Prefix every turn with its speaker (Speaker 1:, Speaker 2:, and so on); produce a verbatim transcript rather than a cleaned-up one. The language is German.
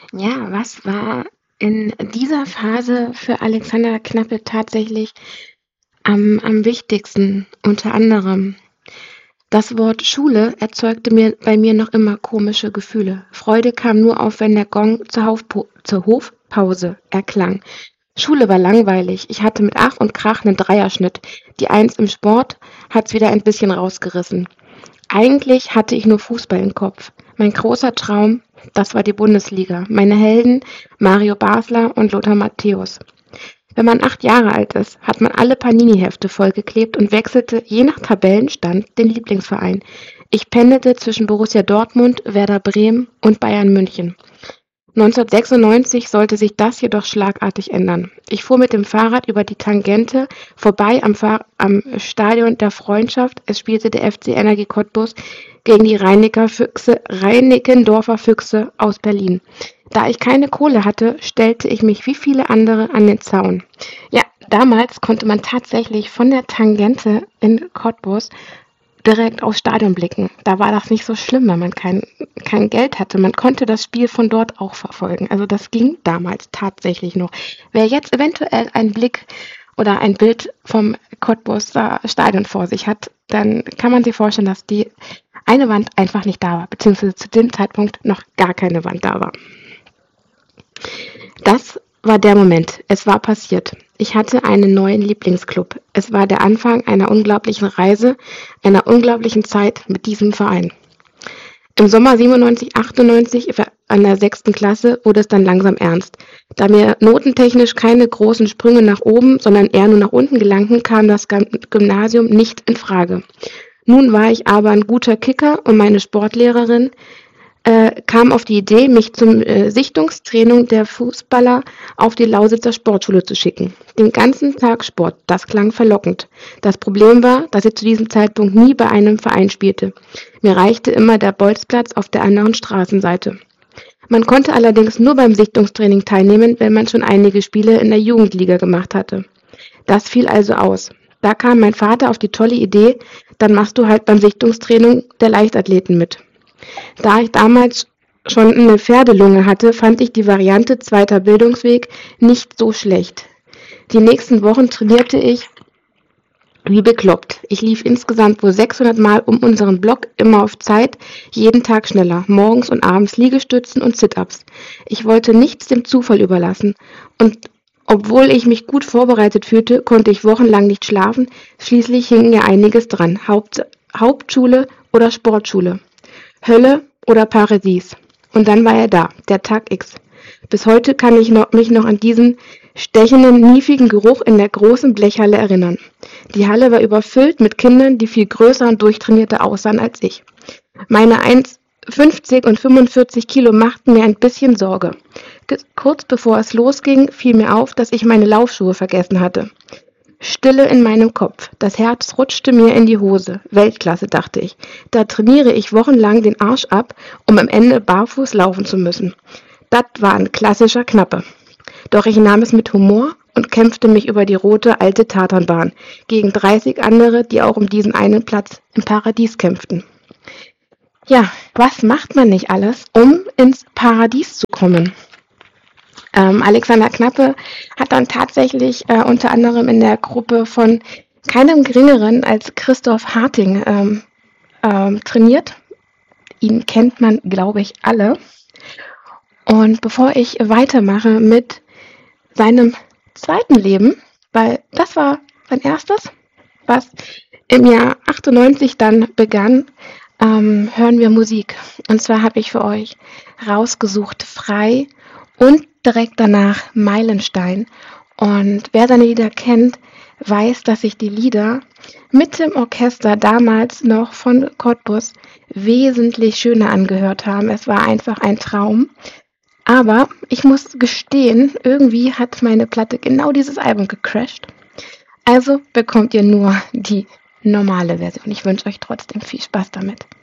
Speaker 1: Ja, was war in dieser Phase für Alexander Knappe tatsächlich am am wichtigsten? Unter anderem das Wort Schule erzeugte mir bei mir noch immer komische Gefühle. Freude kam nur auf, wenn der Gong zur Haufpo zur Hofpause erklang. Schule war langweilig. Ich hatte mit Ach und Krach 'nen Dreierschnitt. Die Eins im Sport hat's wieder ein bisschen rausgerissen. Eigentlich hatte ich nur Fußball im Kopf. Mein großer Traum, das war die Bundesliga. Meine Helden Mario Basler und Lothar Matthäus. Wenn man acht Jahre alt ist, hat man alle Panini-Hefte vollgeklebt und wechselte je nach Tabellenstand den Lieblingsverein. Ich pendelte zwischen Borussia Dortmund, Werder Bremen und Bayern München. neunzehnhundertsechsundneunzig sollte sich das jedoch schlagartig ändern. Ich fuhr mit dem Fahrrad über die Tangente vorbei am, Fahr am Stadion der Freundschaft. Es spielte der F C Energie Cottbus gegen die Rheinicker Füchse, Reinickendorfer Füchse aus Berlin. Da ich keine Kohle hatte, stellte ich mich wie viele andere an den Zaun. Ja, damals konnte man tatsächlich von der Tangente in Cottbus direkt aufs Stadion blicken. Da war das nicht so schlimm, wenn man kein, kein Geld hatte. Man konnte das Spiel von dort auch verfolgen. Also das ging damals tatsächlich noch. Wer jetzt eventuell einen Blick oder ein Bild vom Cottbuser Stadion vor sich hat, dann kann man sich vorstellen, dass die eine Wand einfach nicht da war, beziehungsweise zu dem Zeitpunkt noch gar keine Wand da war. Das war der Moment. Es war passiert. Ich hatte einen neuen Lieblingsclub. Es war der Anfang einer unglaublichen Reise, einer unglaublichen Zeit mit diesem Verein. Im Sommer siebenundneunzig, achtundneunzig an der sechsten Klasse wurde es dann langsam ernst. Da mir notentechnisch keine großen Sprünge nach oben, sondern eher nur nach unten gelangten, kam das Gymnasium nicht in Frage. Nun war ich aber ein guter Kicker und meine Sportlehrerin äh, kam auf die Idee, mich zum äh, Sichtungstraining der Fußballer auf die Lausitzer Sportschule zu schicken. Den ganzen Tag Sport, das klang verlockend. Das Problem war, dass ich zu diesem Zeitpunkt nie bei einem Verein spielte. Mir reichte immer der Bolzplatz auf der anderen Straßenseite. Man konnte allerdings nur beim Sichtungstraining teilnehmen, wenn man schon einige Spiele in der Jugendliga gemacht hatte. Das fiel also aus. Da kam mein Vater auf die tolle Idee, dann machst du halt beim Sichtungstraining der Leichtathleten mit. Da ich damals schon eine Pferdelunge hatte, fand ich die Variante zweiter Bildungsweg nicht so schlecht. Die nächsten Wochen trainierte ich wie bekloppt. Ich lief insgesamt wohl sechshundert Mal um unseren Block, immer auf Zeit, jeden Tag schneller, morgens und abends Liegestützen und Sit-Ups. Ich wollte nichts dem Zufall überlassen und obwohl ich mich gut vorbereitet fühlte, konnte ich wochenlang nicht schlafen. Schließlich hing ja einiges dran. Haupt, Hauptschule oder Sportschule. Hölle oder Paradies. Und dann war er da, der Tag X. Bis heute kann ich noch, mich noch an diesen stechenden, niefigen Geruch in der großen Blechhalle erinnern. Die Halle war überfüllt mit Kindern, die viel größer und durchtrainierter aussahen als ich. Meine eins fünfzig und fünfundvierzig Kilo machten mir ein bisschen Sorge. Kurz bevor es losging, fiel mir auf, dass ich meine Laufschuhe vergessen hatte. Stille in meinem Kopf. Das Herz rutschte mir in die Hose. Weltklasse, dachte ich. Da trainiere ich wochenlang den Arsch ab, um am Ende barfuß laufen zu müssen. Das war ein klassischer Knappe. Doch ich nahm es mit Humor und kämpfte mich über die rote alte Tatanbahn gegen dreißig andere, die auch um diesen einen Platz im Paradies kämpften. Ja, was macht man nicht alles, um ins Paradies zu kommen? Ähm, Alexander Knappe hat dann tatsächlich äh, unter anderem in der Gruppe von keinem Geringeren als Christoph Harting ähm, ähm, trainiert. Ihn kennt man, glaube ich, alle. Und bevor ich weitermache mit seinem zweiten Leben, weil das war sein erstes, was im Jahr achtundneunzig dann begann, ähm, hören wir Musik. Und zwar habe ich für euch rausgesucht Frei und direkt danach Meilenstein. Und wer seine Lieder kennt, weiß, dass ich die Lieder mit dem Orchester damals noch von Cottbus wesentlich schöner angehört haben. Es war einfach ein Traum. Aber ich muss gestehen, irgendwie hat meine Platte genau dieses Album gecrashed. Also bekommt ihr nur die normale Version. Ich wünsche euch trotzdem viel Spaß damit.